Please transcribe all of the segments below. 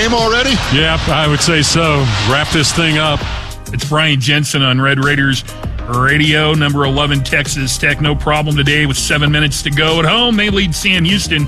game already? Yeah, I would say so. Wrap this thing up. It's Brian Jensen on Red Raiders Radio, number 11, Texas Tech. No problem today with 7 minutes to go at home. They lead Sam Houston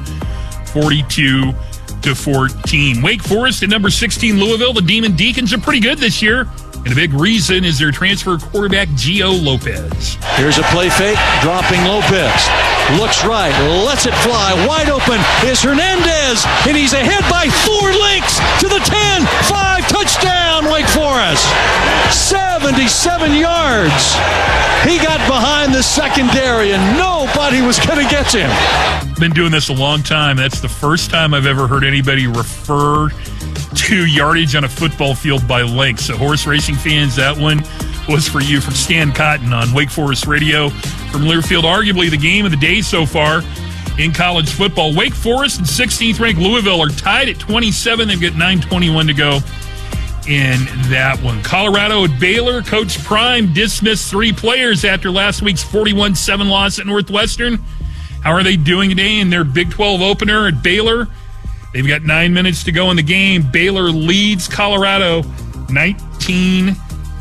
42-14. Wake Forest at number 16, Louisville. The Demon Deacons are pretty good this year. And a big reason is their transfer quarterback, Gio Lopez. Here's a play fake, dropping Lopez. Looks right, lets it fly. Wide open is Hernandez, and he's ahead by 4 lengths to the 10. 5, touchdown, Wake Forest. 77 yards. He got behind the secondary, and nobody was going to get him. Been doing this a long time. That's the first time I've ever heard anybody refer to yardage on a football field by length. So horse racing fans, that one was for you. From Stan Cotton on Wake Forest Radio from Learfield. Arguably the game of the day so far in college football. Wake Forest and 16th ranked Louisville are tied at 27. They've got 9:21 to go in that one. Colorado at Baylor. Coach Prime dismissed 3 players after last week's 41-7 loss at Northwestern. How are they doing today in their Big 12 opener at Baylor? They've got 9 minutes to go in the game. Baylor leads Colorado 19-13.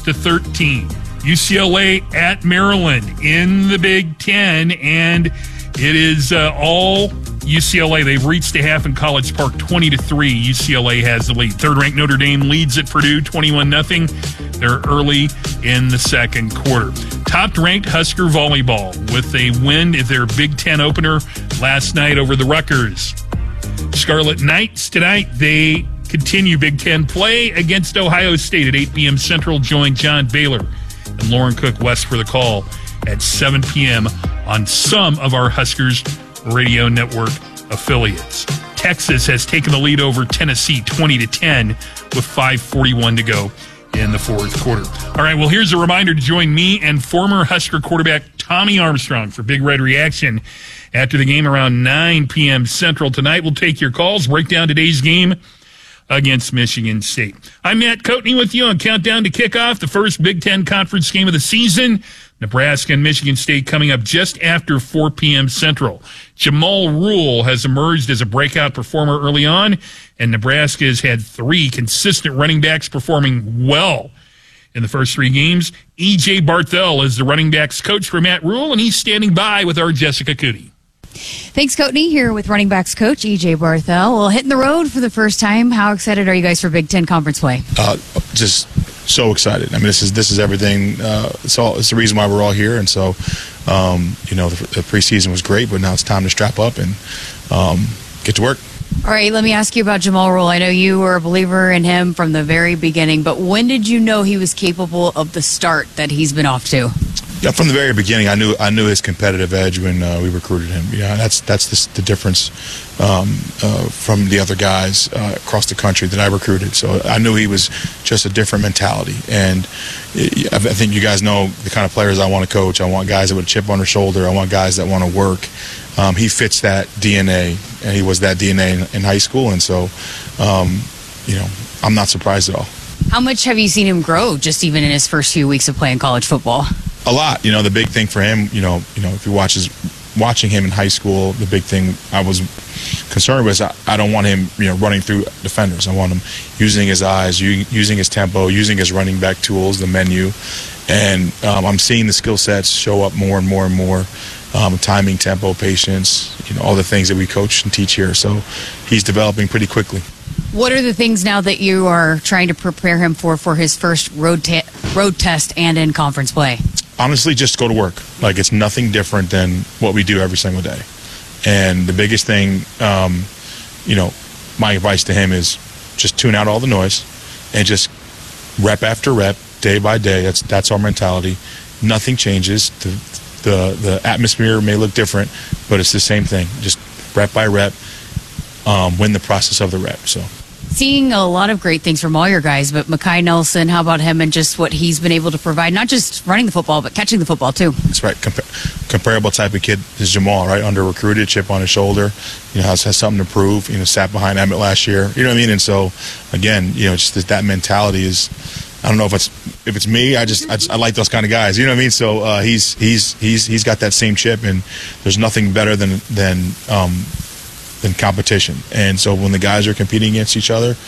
UCLA at Maryland in the Big Ten, and it is all UCLA. They've reached a half in College Park, 20-3. UCLA has the lead. Third-ranked Notre Dame leads at Purdue, 21-0. They're early in the second quarter. Top-ranked Husker volleyball with a win at their Big Ten opener last night over the Rutgers. Scarlet Knights tonight, they continue Big Ten play against Ohio State at 8 p.m. Central. Join John Baylor and Lauren Cook West for the call at 7 p.m. on some of our Huskers Radio Network affiliates. Texas has taken the lead over Tennessee 20-10 with 5:41 to go in the fourth quarter. All right, well, here's a reminder to join me and former Husker quarterback Tommy Armstrong for Big Red Reaction after the game around 9 p.m. Central tonight. We'll take your calls, break down today's game against Michigan State. I'm Matt Coatney with you on Countdown to Kickoff, the first Big Ten Conference game of the season. Nebraska and Michigan State coming up just after 4 p.m. Central. Jamal Rule has emerged as a breakout performer early on, and Nebraska has had 3 consistent running backs performing well in the first 3 games. E.J. Barthel is the running backs coach for Matt Rule, and he's standing by with our Jessica Cootie. Thanks, Coatney, here with running backs coach E.J. Barthel. Well, hitting the road for the first time. How excited are you guys for Big Ten Conference play? Just so excited. I mean, this is everything. It's the reason why we're all here. And so, the preseason was great, but now it's time to strap up and get to work. All right, let me ask you about Jamal Rule. I know you were a believer in him from the very beginning, but when did you know he was capable of the start that he's been off to? Yeah, from the very beginning, I knew his competitive edge when we recruited him. Yeah, that's the difference from the other guys across the country that I recruited. So I knew he was just a different mentality. And I think you guys know the kind of players I want to coach. I want guys that would chip on their shoulder. I want guys that want to work. He fits that DNA, and he was that DNA in high school. And so, I'm not surprised at all. How much have you seen him grow just even in his first few weeks of playing college football? A lot. The big thing for him, if you watching him in high school, the big thing I was concerned with is I don't want him, running through defenders. I want him using his eyes, using his tempo, using his running back tools, the menu. And I'm seeing the skill sets show up more and more and more. Timing, tempo, patience, all the things that we coach and teach here. So he's developing pretty quickly. What are the things now that you are trying to prepare him for his first road test and in conference play? Honestly, just go to work. Like, it's nothing different than what we do every single day. And the biggest thing, my advice to him is just tune out all the noise and just rep after rep, day by day. That's our mentality. Nothing changes. The atmosphere may look different, but it's the same thing. Just rep by rep, win the process of the rep. So. Seeing a lot of great things from all your guys, but Mekhi Nelson, how about him and just what he's been able to provide, not just running the football, but catching the football too? That's right. Comparable type of kid is Jamal, right? Under-recruited, chip on his shoulder, has something to prove, sat behind Emmett last year, you know what I mean? And so, again, just that mentality is, I don't know if it's me, I like those kind of guys, you know what I mean? So he's got that same chip, and there's nothing better than competition. And so when the guys are competing against each other,